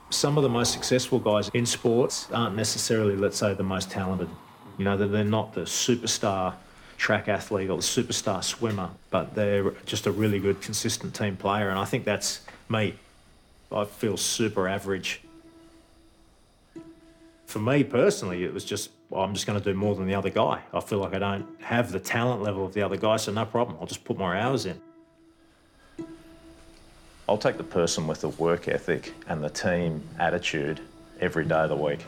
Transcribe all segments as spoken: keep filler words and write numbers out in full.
Some of the most successful guys in sports aren't necessarily, let's say, the most talented. You know, they're not the superstar track athlete or the superstar swimmer, but they're just a really good, consistent team player, and I think that's me. I feel super average. For me personally, it was just, well, I'm just going to do more than the other guy. I feel like I don't have the talent level of the other guy, so no problem. I'll just put more hours in. I'll take the person with the work ethic and the team attitude every day of the week.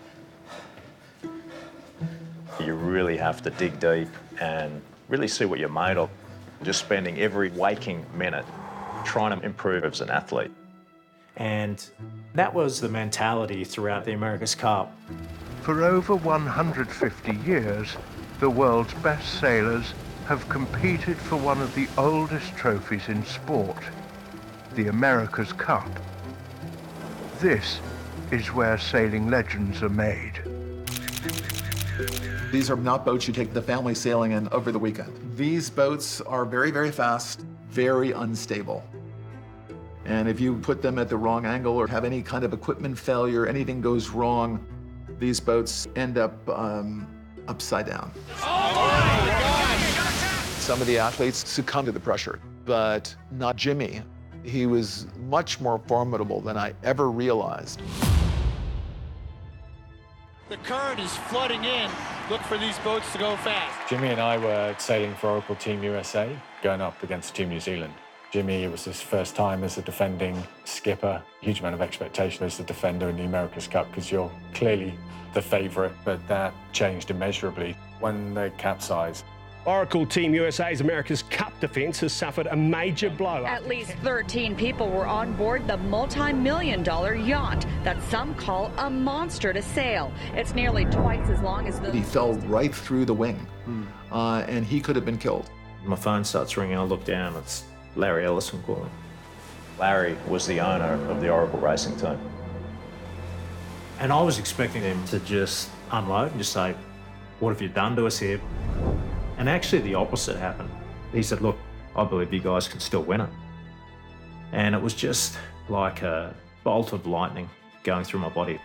You really have to dig deep and really see what you're made of. Just spending every waking minute trying to improve as an athlete. And that was the mentality throughout the America's Cup. For over one hundred fifty years, the world's best sailors have competed for one of the oldest trophies in sport, the America's Cup. This is where sailing legends are made. These are not boats you take the family sailing in over the weekend. These boats are very, very fast, very unstable. And if you put them at the wrong angle or have any kind of equipment failure, anything goes wrong, these boats end up um, upside down. Oh my God! Some of the athletes succumb to the pressure, but not Jimmy. He was much more formidable than I ever realized. The current is flooding in. Look for these boats to go fast. Jimmy and I were sailing for Oracle Team U S A, going up against Team New Zealand. Jimmy, it was his first time as a defending skipper. Huge amount of expectation as the defender in the America's Cup because you're clearly the favourite, but that changed immeasurably when they capsized. Oracle Team U S A's America's Cup defence has suffered a major blow. At least thirteen people were on board the multi-million dollar yacht that some call a monster to sail. It's nearly twice as long as the... He fell right through the wing, hmm. uh, and he could have been killed. My phone starts ringing, I look down, it's Larry Ellison calling. Larry was the owner of the Oracle Racing team. And I was expecting him to just unload and just say, what have you done to us here? And actually the opposite happened. He said, look, I believe you guys can still win it. And it was just like a bolt of lightning going through my body.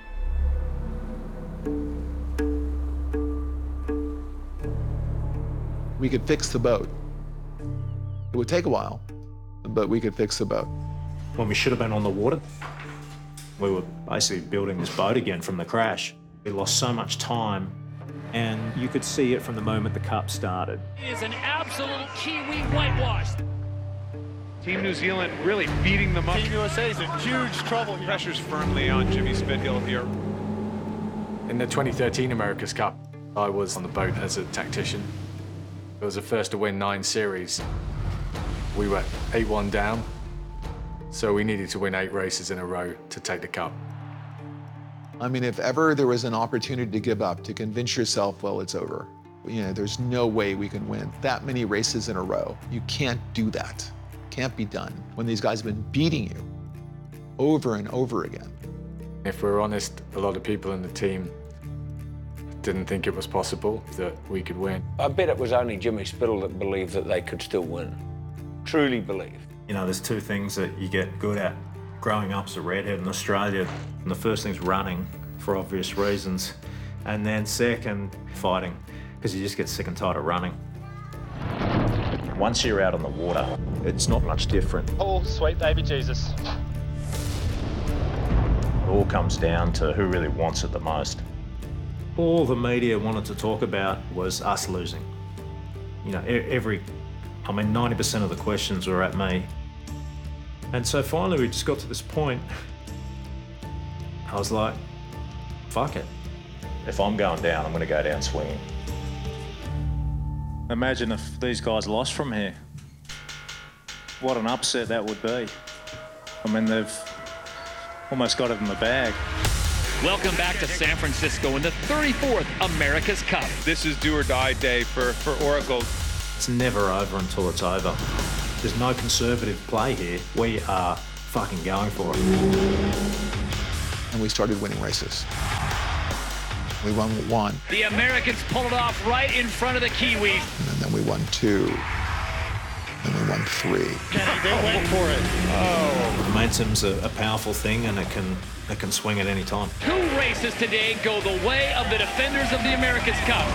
We could fix the boat. It would take a while, but we could fix the boat. When we should have been on the water, we were basically building this boat again from the crash. We lost so much time, and you could see it from the moment the Cup started. It is an absolute Kiwi whitewash. Team New Zealand really beating them up. Team U S A is in huge trouble here. Pressure's firmly on Jimmy Spithill here. In the twenty thirteen America's Cup, I was on the boat as a tactician. It was the first to win nine series. We were eight one down, so we needed to win eight races in a row to take the Cup. I mean, if ever there was an opportunity to give up, to convince yourself, well, it's over. You know, there's no way we can win that many races in a row. You can't do that. Can't be done when these guys have been beating you over and over again. If we're honest, a lot of people in the team didn't think it was possible that we could win. I bet it was only Jimmy Spithill that believed that they could still win. Truly believed. You know, there's two things that you get good at growing up as a redhead in Australia. And the first thing's running, for obvious reasons. And then second, fighting, because you just get sick and tired of running. Once you're out on the water, it's not much different. Oh, sweet baby Jesus. It all comes down to who really wants it the most. All the media wanted to talk about was us losing. You know, every, I mean, ninety percent of the questions were at me. And so finally we just got to this point. I was like, fuck it. If I'm going down, I'm going to go down swinging. Imagine if these guys lost from here. What an upset that would be. I mean, they've almost got it in the bag. Welcome back to San Francisco in the thirty-fourth America's Cup. This is do or die day for, for Oracle. It's never over until it's over. There's no conservative play here. We are fucking going for it. And we started winning races. We won one. The Americans pulled it off right in front of the Kiwis. And then we won two. And we one three. They went for it. Oh. Momentum's a, a powerful thing, and it can it can swing at any time. Two races today go the way of the defenders of the America's Cup.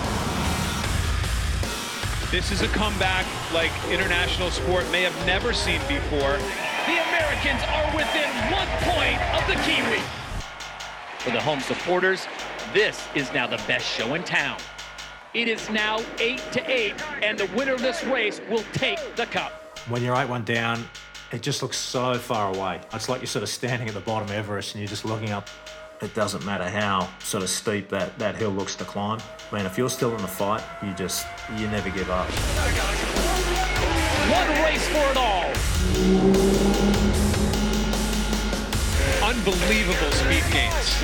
This is a comeback like international sport may have never seen before. The Americans are within one point of the Kiwi. For the home supporters, this is now the best show in town. It is now eight to eight, and the winner of this race will take the cup. When you're eight one down, it just looks so far away. It's like you're sort of standing at the bottom of Everest and you're just looking up. It doesn't matter how sort of steep that, that hill looks to climb. Man, if you're still in the fight, you just, you never give up. One race for it all. Unbelievable speed gains.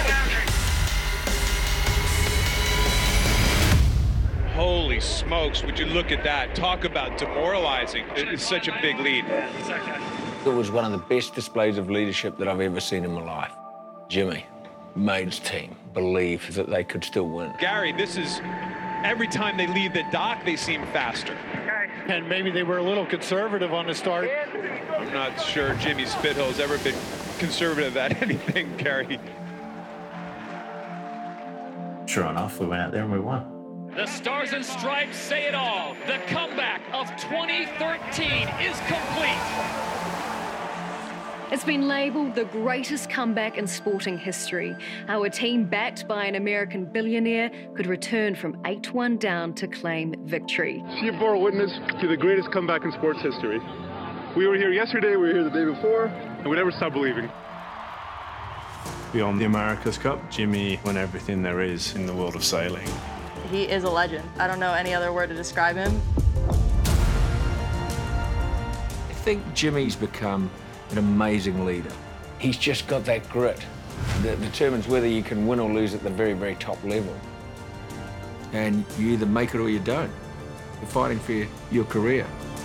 Holy smokes, would you look at that? Talk about demoralizing. It's such a big lead. It was one of the best displays of leadership that I've ever seen in my life. Jimmy made his team believe that they could still win. Gary, this is, every time they leave the dock, they seem faster. And maybe they were a little conservative on the start. I'm not sure Jimmy Spithill's ever been conservative at anything, Gary. Sure enough, we went out there and we won. The Stars and Stripes say it all. The comeback of twenty thirteen is complete. It's been labelled the greatest comeback in sporting history. How a team backed by an American billionaire could return from eight one down to claim victory. You bore witness to the greatest comeback in sports history. We were here yesterday, we were here the day before, and we never stop believing. Beyond the America's Cup, Jimmy won everything there is in the world of sailing. He is a legend. I don't know any other word to describe him. I think Jimmy's become an amazing leader. He's just got that grit that determines whether you can win or lose at the very, very top level. And you either make it or you don't. You're fighting for your, your career.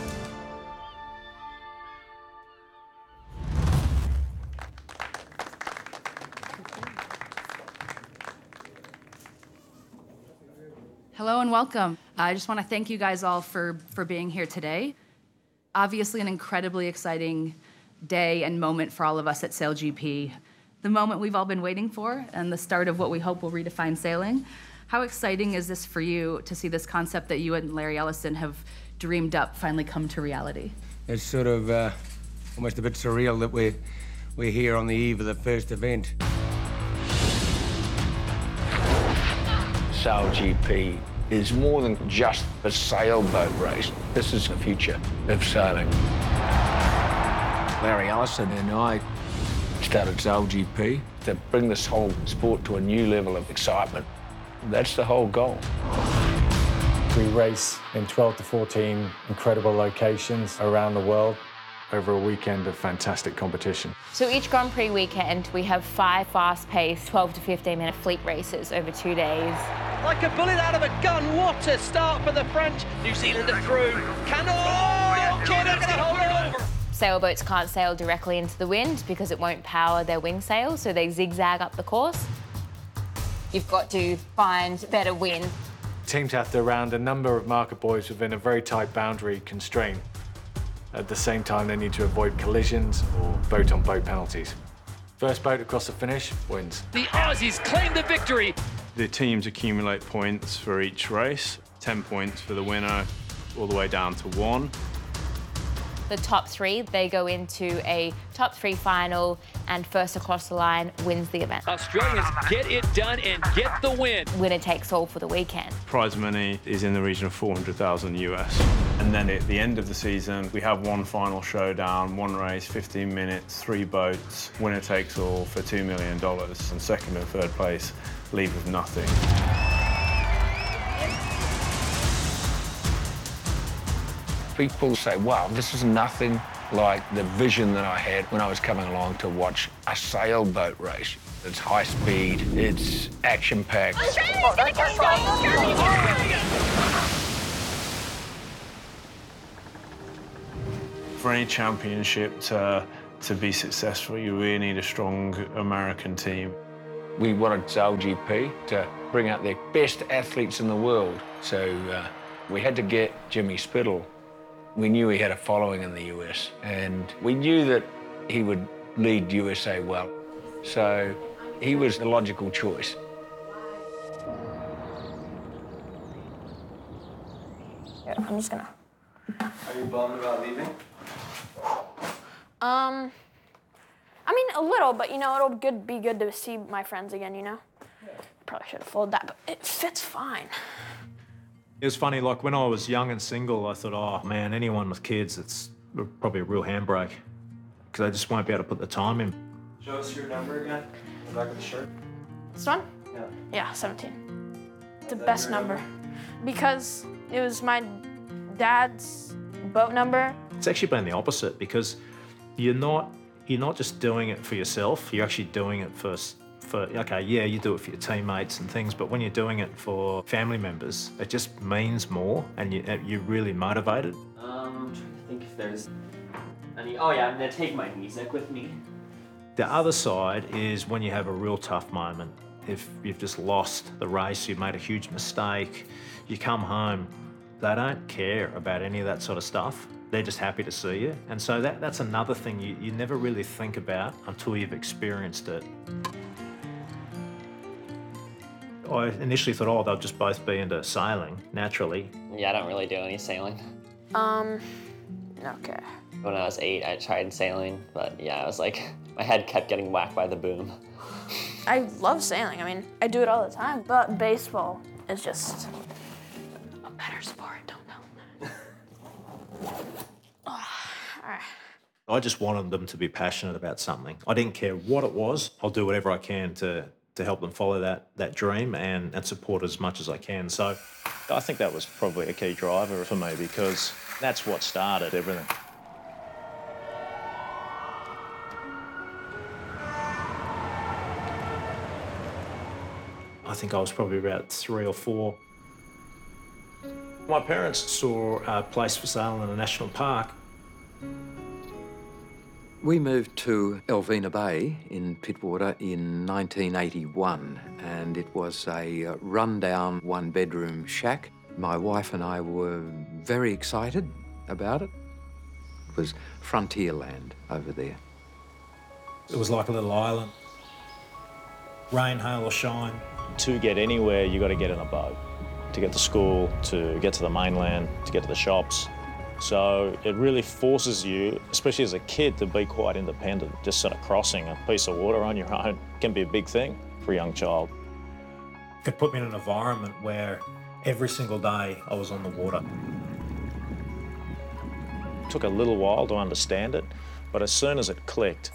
Hello and welcome. I just want to thank you guys all for, for being here today. Obviously an incredibly exciting day and moment for all of us at SailGP. The moment we've all been waiting for and the start of what we hope will redefine sailing. How exciting is this for you to see this concept that you and Larry Ellison have dreamed up finally come to reality? It's sort of uh, almost a bit surreal that we're, we're here on the eve of the first event. SailGP is more than just a sailboat race. This is the future of sailing. Larry Ellison and I started SailGP to bring this whole sport to a new level of excitement. That's the whole goal. We race in twelve to fourteen incredible locations around the world over a weekend of fantastic competition. So each Grand Prix weekend, we have five fast-paced twelve to fifteen minute fleet races over two days. Like a bullet out of a gun, what a start for the French. New Zealand are through. Can oh, Canada's going to hold it over. Sailboats can't sail directly into the wind because it won't power their wing sails, so they zigzag up the course. You've got to find better wind. Teams have to round a number of marker buoys within a very tight boundary constraint. At the same time, they need to avoid collisions or boat-on-boat penalties. First boat across the finish wins. The Aussies claim the victory. The teams accumulate points for each race, ten points for the winner, all the way down to one. The top three, they go into a top three final, and first across the line wins the event. Australians get it done and get the win. Winner takes all for the weekend. Prize money is in the region of four hundred thousand U S. And then at the end of the season, we have one final showdown, one race, fifteen minutes, three boats. Winner takes all for two million dollars. And second and third place leave with nothing. People say, wow, this is nothing like the vision that I had when I was coming along to watch a sailboat race. It's high speed, it's action-packed. For any championship to, to be successful, you really need a strong American team. We wanted SailGP to bring out their best athletes in the world, so uh, we had to get Jimmy Spithill We knew he had a following in the U S, and we knew that he would lead U S A well. So he was the logical choice. Yeah, I'm just gonna. Are you bummed about leaving? Um, I mean, a little, but you know, it'll good be good to see my friends again, you know? Yeah. Probably should have folded that, but it fits fine. It was funny, like when I was young and single, I thought, oh man, anyone with kids, it's probably a real handbrake because they just won't be able to put the time in. Show us your number again, on the back of the shirt. This one? Yeah. Yeah, seventeen. The best number. number because it was my dad's boat number. It's actually been the opposite because you're not you're not just doing it for yourself. You're actually doing it for for okay, yeah, you do it for your teammates and things, but when you're doing it for family members, it just means more, and you you're really motivated. Um, I'm trying to think if there's any. Oh yeah, I'm gonna take my music with me. The other side is when you have a real tough moment. If you've just lost the race, you've made a huge mistake, you come home, they don't care about any of that sort of stuff. They're just happy to see you. And so that, that's another thing you, you never really think about until you've experienced it. I initially thought, oh, they'll just both be into sailing, naturally. Yeah, I don't really do any sailing. Um, okay. When I was eight, I tried sailing, but yeah, I was like, my head kept getting whacked by the boom. I love sailing. I mean, I do it all the time, but baseball is just a better sport, don't know. Oh, all right. I just wanted them to be passionate about something. I didn't care what it was. I'll do whatever I can to, to help them follow that, that dream and, and support as much as I can. So I think that was probably a key driver for me because that's what started everything. I think I was probably about three or four. My parents saw a place for sale in a national park. We moved to Elvina Bay in Pittwater in nineteen eighty-one, and it was a rundown one-bedroom shack. My wife and I were very excited about it. It was frontier land over there. It was like a little island. Rain, hail or shine. To get anywhere, you got to get in a boat. To get to school, to get to the mainland, to get to the shops. So it really forces you, especially as a kid, to be quite independent. Just sort of crossing a piece of water on your own can be a big thing for a young child. It put me in an environment where every single day I was on the water. It took a little while to understand it, but as soon as it clicked,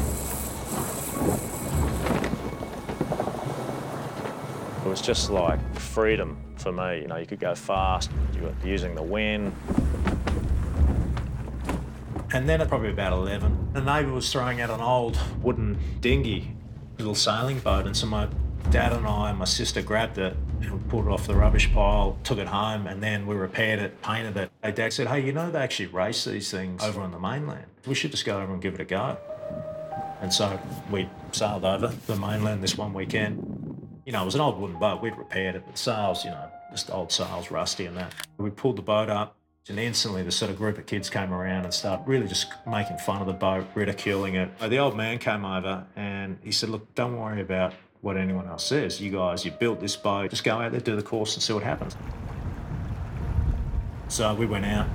it was just like freedom for me. You know, you could go fast, you were using the wind. And then at probably about eleven, a neighbour was throwing out an old wooden dinghy, little sailing boat, and so my dad and I and my sister grabbed it and we pulled it off the rubbish pile, took it home, and then we repaired it, painted it. My dad said, hey, you know, they actually race these things over on the mainland. We should just go over and give it a go. And so we sailed over the mainland this one weekend. You know, it was an old wooden boat. We'd repaired it, but sails, you know, just old sails, rusty and that. We pulled the boat up, and instantly the sort of group of kids came around and started really just making fun of the boat, ridiculing it. The old man came over and he said, look, don't worry about what anyone else says. You guys, you built this boat. Just go out there, do the course and see what happens. So we went out.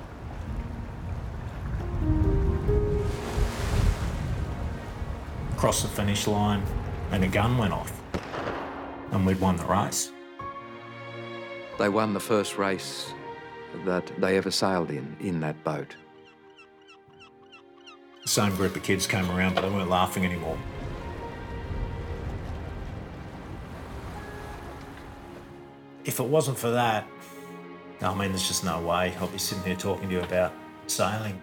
Crossed the finish line and a gun went off. And we'd won the race. They won the first race that they ever sailed in, in that boat. The same group of kids came around, but they weren't laughing anymore. If it wasn't for that, I mean, there's just no way I'll be sitting here talking to you about sailing.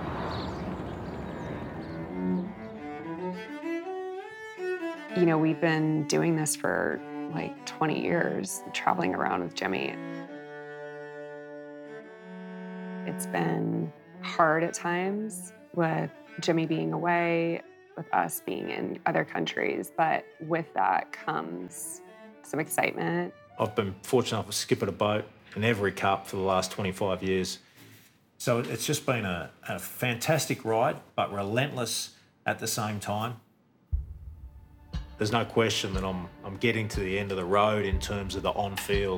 You know, we've been doing this for like twenty years, traveling around with Jimmy. It's been hard at times with Jimmy being away, with us being in other countries, but with that comes some excitement. I've been fortunate enough to skip at a boat in every cup for the last twenty-five years. So it's just been a, a fantastic ride, but relentless at the same time. There's no question that I'm, I'm getting to the end of the road in terms of the on-field